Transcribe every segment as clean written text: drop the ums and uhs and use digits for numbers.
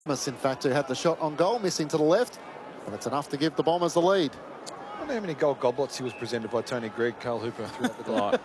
In fact, who had the shot on goal, missing to the left, and it's enough to give the Bombers the lead. I wonder how many gold goblets he was presented by Tony Greig, Carl Hooper throughout the night.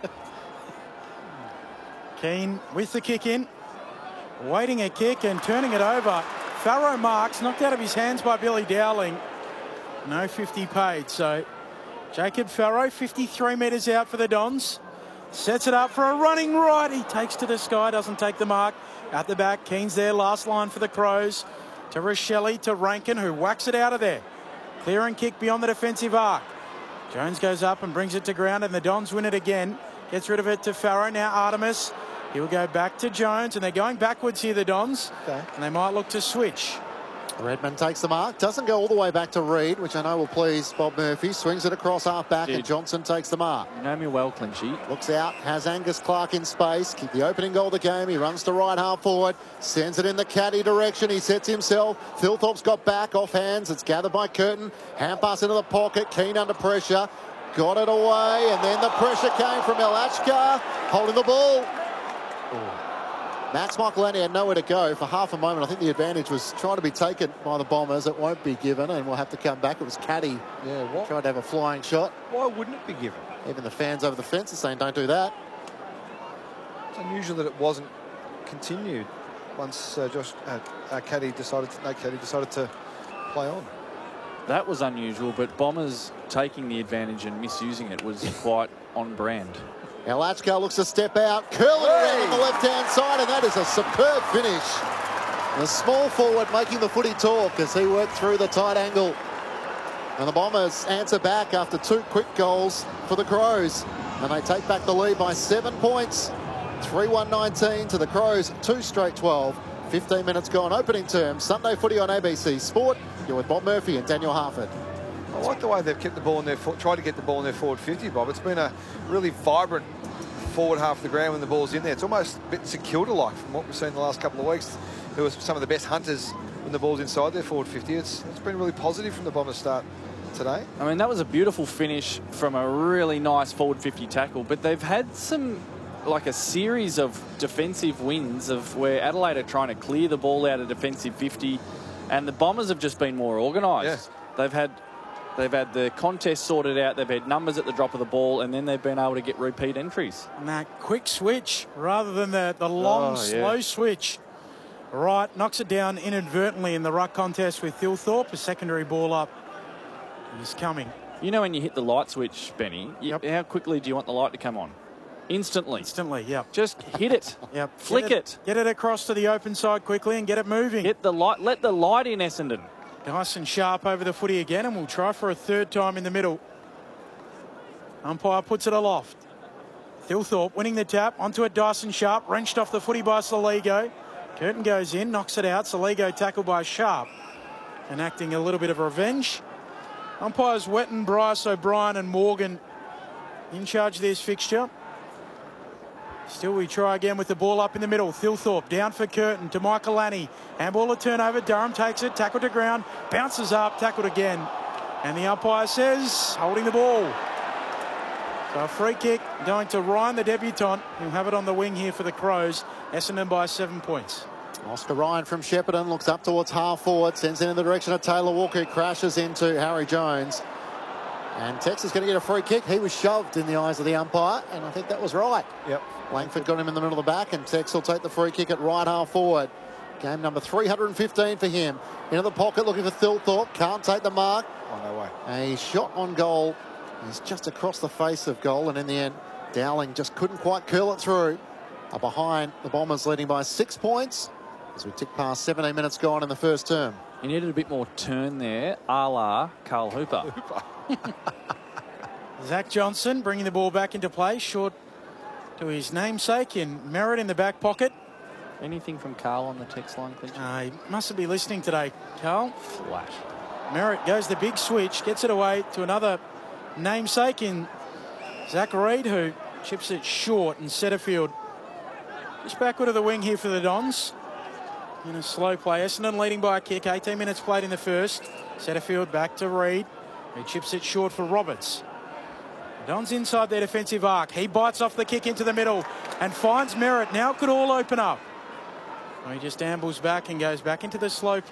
Keane with the kick in, waiting a kick and turning it over. Farrow marks, knocked out of his hands by Billy Dowling. No 50 paid, so Jacob Farrow, 53 metres out for the Dons. Sets it up for a running right. He takes to the sky, doesn't take the mark. At the back, Keane's there, last line for the Crows. To Rochelle, to Rankin, who whacks it out of there. Clear and kick beyond the defensive arc. Jones goes up and brings it to ground, and the Dons win it again. Gets rid of it to Farrow. Now Artemis. He'll go back to Jones, and they're going backwards here, the Dons. Okay. And they might look to switch. Redmond takes the mark, doesn't go all the way back to Reid, which I know will please Bob Murphy. Swings it across half back, and Johnson takes the mark. You know me well, Clinchy. Looks out, has Angus Clark in space. Keep the opening goal of the game. He runs to right half forward, sends it in the caddy direction. He sets himself. Thilthorpe's got back off hands. It's gathered by Curtin. Hand pass into the pocket. Keane under pressure. Got it away, and then the pressure came from Elachka, holding the ball. Max Michaelani had nowhere to go for half a moment. I think the advantage was trying to be taken by the Bombers. It won't be given, and we'll have to come back. It was Caddy. Tried to have a flying shot. Why wouldn't it be given? Even the fans over the fence are saying, don't do that. It's unusual that it wasn't continued once Caddy decided to play on. That was unusual, but Bombers taking the advantage and misusing it was quite on brand. Elachka looks to step out, curling around on the left-hand side, and that is a superb finish. The small forward making the footy talk as he worked through the tight angle. And the Bombers answer back after 2 quick goals for the Crows. And they take back the lead by 7 points. 3-1-19 to the Crows, 2 straight 12. 15 minutes gone, opening term. Sunday footy on ABC Sport. You're with Bob Murphy and Daniel Harford. I like the way they've kept the ball in their tried to get the ball in their forward 50, Bob. It's been a really vibrant forward half of the ground when the ball's in there. It's almost a bit St Kilda-like from what we've seen the last couple of weeks. There was some of the best hunters when the ball's inside their forward 50. It's been really positive from the Bombers start today. I mean, that was a beautiful finish from a really nice forward 50 tackle, but they've had some, like a series of defensive wins of where Adelaide are trying to clear the ball out of defensive 50, and the Bombers have just been more organised. Yeah. They've had the contest sorted out, they've had numbers at the drop of the ball, and then they've been able to get repeat entries. And that quick switch rather than the long, slow switch. Right, knocks it down inadvertently in the ruck contest with Thilthorpe. A secondary ball up is coming. You know when you hit the light switch, Benny, how quickly do you want the light to come on? Instantly. Instantly, yep. Just hit it. Yep. Flick it. Get it across to the open side quickly and get it moving. Hit the light. Let the light in, Essendon. Nice and sharp over the footy again, and we'll try for a 3rd time in the middle. Umpire puts it aloft. Thilthorpe winning the tap onto it. Dyson Sharp wrenched off the footy by Soligo. Curtin goes in, knocks it out. Soligo tackled by Sharp, enacting a little bit of revenge. Umpires Wetton, Bryce, O'Brien and Morgan in charge of this fixture. Still we try again with the ball up in the middle. Thilthorpe down for Curtin to Michaelani. Handball a turnover. Durham takes it. Tackled to ground. Bounces up. Tackled again. And the umpire says holding the ball. So a free kick going to Ryan, the debutant. He'll have it on the wing here for the Crows. Essendon by 7 points. Oscar Ryan from Shepparton looks up towards half forward. Sends it in the direction of Taylor Walker. Who crashes into Harry Jones. And Tex is going to get a free kick. He was shoved in the eyes of the umpire, and I think that was right. Yep. Langford got him in the middle of the back, and Tex will take the free kick at right half forward. Game number 315 for him. Into the pocket looking for Thilthorpe. Can't take the mark. Oh, no way. A shot on goal. He's just across the face of goal, and in the end, Dowling just couldn't quite curl it through. Behind the Bombers leading by 6 points as we tick past 17 minutes gone in the first term. He needed a bit more turn there, a la Carl Hooper. Zach Johnson bringing the ball back into play, short to his namesake in Merritt in the back pocket. Anything from Carl on the text line, please? He mustn't be listening today, Carl. Flash. Merritt goes the big switch, gets it away to another namesake in Zach Reid, who chips it short, and Setterfield just backward of the wing here for the Dons. In a slow play, Essendon leading by a kick, 18 minutes played in the first. Setterfield back to Reid, who chips it short for Roberts. Don's inside their defensive arc. He bites off the kick into the middle and finds Merritt. Now it could all open up. He just ambles back and goes back into the slow